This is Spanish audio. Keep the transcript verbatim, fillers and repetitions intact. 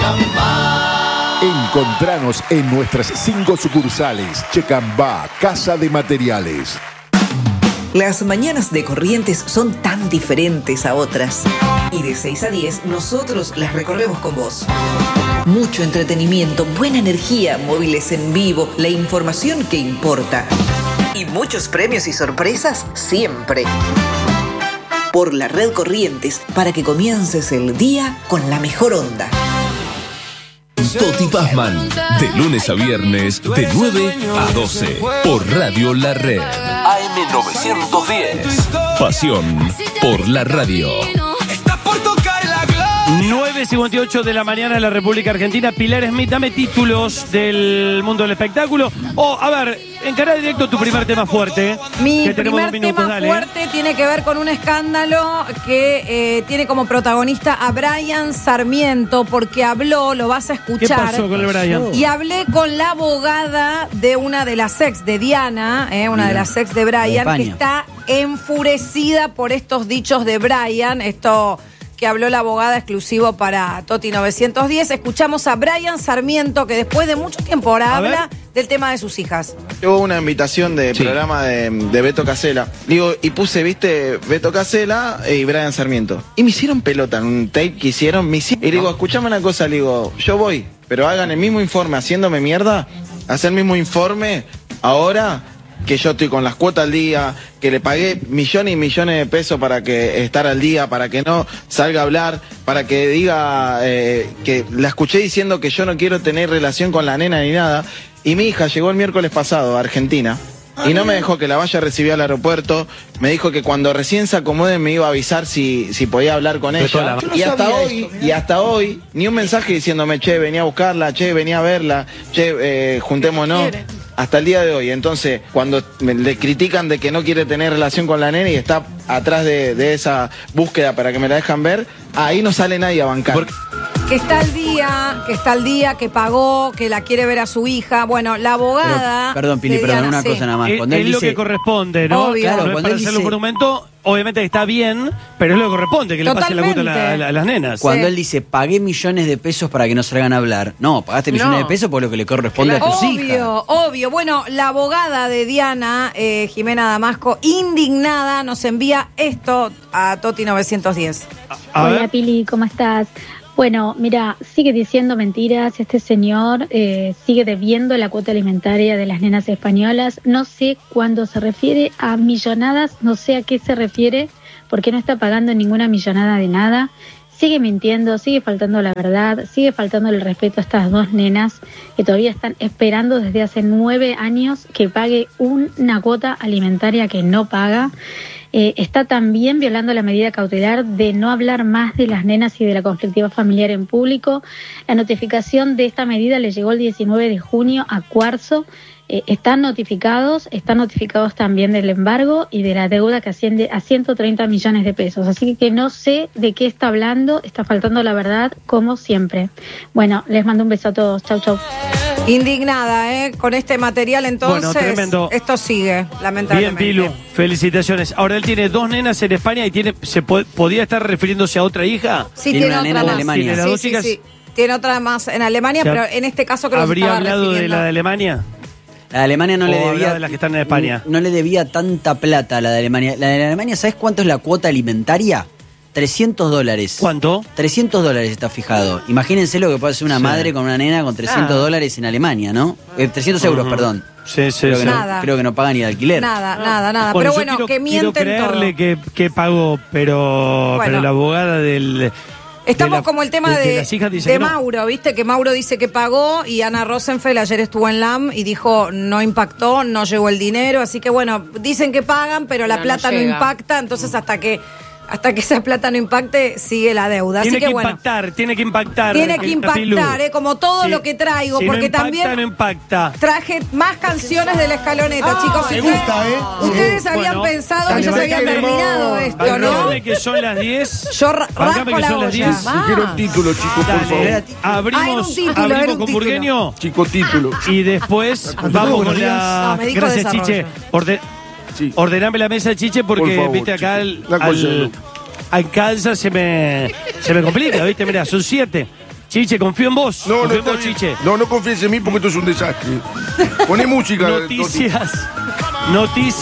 Checambá. Encontranos en nuestras cinco sucursales. Checambá, Casa de Materiales. Las mañanas de Corrientes son tan diferentes a otras. Y de seis a diez, nosotros las recorremos con vos. Mucho entretenimiento, buena energía, móviles en vivo, la información que importa. Y muchos premios y sorpresas siempre. Por la red Corrientes, para que comiences el día con la mejor onda. Toti Pazman, de lunes a viernes, de nueve a doce, por Radio La Red. A M novecientos diez. Pasión por la radio. nueve cincuenta y ocho de la mañana en la República Argentina. Pilar Smith, dame títulos del mundo del espectáculo. O, a ver, encará directo tu primer tema fuerte. Mi que primer minutos, tema dale. fuerte tiene que ver con un escándalo que eh, tiene como protagonista a Brian Sarmiento, porque habló, lo vas a escuchar. ¿Qué pasó con el Brian? Y hablé con la abogada de una de las ex de Diana, eh, una Mira, de las ex de Brian, de que está enfurecida por estos dichos de Brian, esto que habló la abogada exclusivo para Toti novecientos diez. Escuchamos a Brian Sarmiento, que después de mucho tiempo ahora habla del tema de sus hijas. Hubo una invitación de sí. programa de, de Beto Casella. Digo, y puse, viste, Beto Casella y Brian Sarmiento. Y me hicieron pelota en un tape que hicieron. Me hicieron... Y le digo, escuchame una cosa, le digo, yo voy, pero hagan el mismo informe haciéndome mierda, hacer el mismo informe ahora que yo estoy con las cuotas al día, que le pagué millones y millones de pesos para que estar al día, para que no salga a hablar, para que diga eh, que la escuché diciendo que yo no quiero tener relación con la nena ni nada. Y mi hija llegó el miércoles pasado a Argentina y no me dejó que la vaya a recibir al aeropuerto. Me dijo que cuando recién se acomode me iba a avisar si, si podía hablar con ella. No y hasta hoy, esto, y hasta hoy, ni un mensaje diciéndome, che, venía a buscarla, che, venía a verla, che, eh, juntémonos. Hasta el día de hoy. Entonces, cuando me, le critican de que no quiere tener relación con la nena y está atrás de, de esa búsqueda para que me la dejan ver, ahí no sale nadie a bancar. Porque... Que está al día, que está al día, que pagó, que la quiere ver a su hija. Bueno, la abogada... Pero, perdón, Pili, perdón, una sí. cosa nada más. Cuando es él es dice... lo que corresponde, ¿no? Obvio. Claro, no no es para hacer dice... un monumento, obviamente está bien, pero es lo que corresponde, que Totalmente. le pase la cuota a, la, a las nenas. Cuando sí. él dice, pagué millones de pesos para que no salgan a hablar. No, pagaste millones no. de pesos por lo que le corresponde claro. a tus obvio, hijas. Obvio, obvio. Bueno, la abogada de Diana, eh, Jimena Damasco, indignada, nos envía esto a Toti novecientos diez. A, a Hola, ver. Pili, ¿cómo estás? Bueno, mira, sigue diciendo mentiras, este señor eh, sigue debiendo la cuota alimentaria de las nenas españolas. No sé cuándo se refiere a millonadas, no sé a qué se refiere, porque no está pagando ninguna millonada de nada. Sigue mintiendo, sigue faltando la verdad, sigue faltando el respeto a estas dos nenas que todavía están esperando desde hace nueve años que pague una cuota alimentaria que no paga. Eh, está también violando la medida cautelar de no hablar más de las nenas y de la conflictiva familiar en público. La notificación de esta medida le llegó el diecinueve de junio a Cuarzo. Eh, están notificados, están notificados también del embargo y de la deuda que asciende a ciento treinta millones de pesos. Así que no sé de qué está hablando, está faltando la verdad como siempre. Bueno, les mando un beso a todos. Chau, chau. Indignada, ¿eh? Con este material, entonces, bueno, tremendo. Esto sigue, lamentablemente. Bien, Pilu, felicitaciones. Ahora él tiene dos nenas en España y tiene, ¿se po- podía estar refiriéndose a otra hija? Sí, tiene, tiene una otra nena más. en Alemania. ¿Tiene las sí, dos sí, chicas? sí. Tiene otra más en Alemania, o sea, pero en este caso creo que ¿habría se estaba hablado refiriendo de la de Alemania? La de Alemania no o le debía... de las que están en España. No le debía tanta plata a la de Alemania. La de Alemania, ¿sabes cuánto es la cuota alimentaria? trescientos dólares. ¿Cuánto? trescientos dólares está fijado. Imagínense lo que puede hacer una sí. madre con una nena con trescientos dólares en Alemania, ¿no? Eh, trescientos euros, uh-huh. perdón. Sí, sí, creo, sí. Que Nada. no, creo que no paga ni de alquiler. Nada, nada, nada. Bueno, pero bueno, quiero, que mienten quiero creerle todo. Que, que pagó, pero, Bueno. pero la abogada del... Estamos la, como el tema de, de, de, las hijas dice de que no. Mauro, ¿viste? Que Mauro dice que pagó y Ana Rosenfeld ayer estuvo en L A M y dijo no impactó, no llegó el dinero. Así que bueno, dicen que pagan, pero la no, plata no, no llega. impacta. Entonces hasta que hasta que esa plata no impacte, sigue la deuda. Tiene Así que, que bueno, impactar, tiene que impactar. tiene que impactar, ¿eh? Como todo Sí. lo que traigo. Si porque no impacta, también no impacta. traje más canciones de la escaloneta, Ah, chicos. me Ustedes- gusta, ¿eh? Ustedes habían Bueno, pensado que ya se había bancame- terminado esto, ¿no? Bancame que son las diez. Yo ra- Bancame rasco que la son las olla. diez. Va. Quiero un título, chicos, por Dale, favor. Ah, era abrimos, un título, era abrimos un con título. Burgueño Chico, título. y después vamos con la... No, me dijo Gracias, desarrollo. Chiche. Orde... Sí. Ordename la mesa, Chiche, porque Por favor, viste acá Chiche. al, La cosa al, no. al calza se me, se me complica, viste, mirá, son siete. Chiche, confío en vos. No, no, confío en vos, está bien. Chiche. No, no confíes en mí porque esto es un desastre. Poné música. Noticias. Noticias.